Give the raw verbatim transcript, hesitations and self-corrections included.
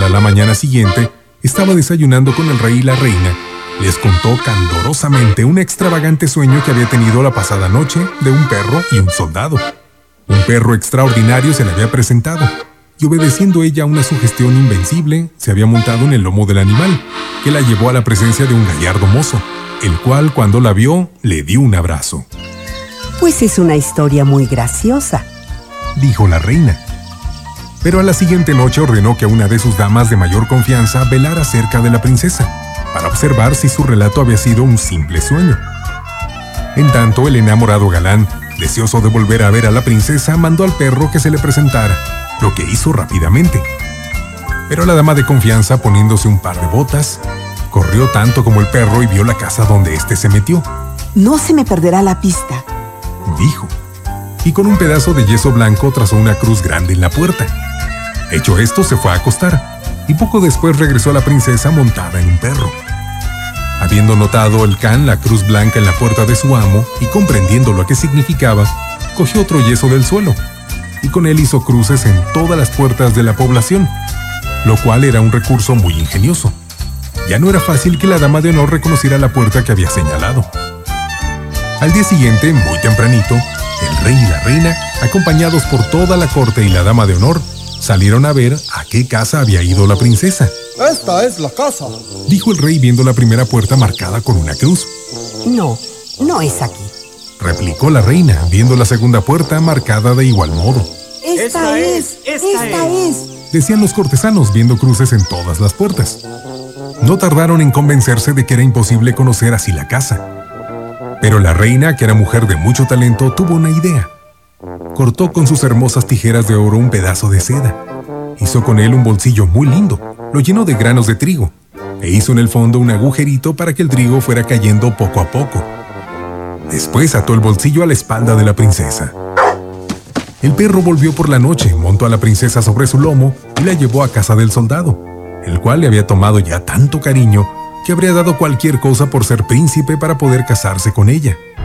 a la mañana siguiente estaba desayunando con el rey y la reina, les contó candorosamente un extravagante sueño que había tenido la pasada noche de un perro y un soldado. Un perro extraordinario se le había presentado, y obedeciendo ella a una sugestión invencible, se había montado en el lomo del animal, que la llevó a la presencia de un gallardo mozo, el cual, cuando la vio, le dio un abrazo. Pues es una historia muy graciosa, dijo la reina. Pero a la siguiente noche ordenó que a una de sus damas de mayor confianza velara cerca de la princesa, para observar si su relato había sido un simple sueño. En tanto, el enamorado galán, deseoso de volver a ver a la princesa, mandó al perro que se le presentara, lo que hizo rápidamente. Pero la dama de confianza, poniéndose un par de botas, corrió tanto como el perro y vio la casa donde éste se metió. No se me perderá la pista, dijo, y con un pedazo de yeso blanco trazó una cruz grande en la puerta. Hecho esto, se fue a acostar, y poco después regresó la princesa montada en un perro. Habiendo notado el can la cruz blanca en la puerta de su amo y comprendiendo lo que significaba, cogió otro yeso del suelo, y con él hizo cruces en todas las puertas de la población, lo cual era un recurso muy ingenioso. Ya no era fácil que la dama de honor reconociera la puerta que había señalado. Al día siguiente, muy tempranito, el rey y la reina, acompañados por toda la corte y la dama de honor, salieron a ver a qué casa había ido la princesa. ¡Esta es la casa!, dijo el rey viendo la primera puerta marcada con una cruz. No, no es aquí, replicó la reina, viendo la segunda puerta marcada de igual modo. Esta, esta es, es, esta, esta es. es, decían los cortesanos viendo cruces en todas las puertas. No tardaron en convencerse de que era imposible conocer así la casa. Pero la reina, que era mujer de mucho talento, tuvo una idea. Cortó con sus hermosas tijeras de oro un pedazo de seda. Hizo con él un bolsillo muy lindo, lo llenó de granos de trigo, e hizo en el fondo un agujerito para que el trigo fuera cayendo poco a poco. Después ató el bolsillo a la espalda de la princesa. El perro volvió por la noche, montó a la princesa sobre su lomo y la llevó a casa del soldado, el cual le había tomado ya tanto cariño que habría dado cualquier cosa por ser príncipe para poder casarse con ella.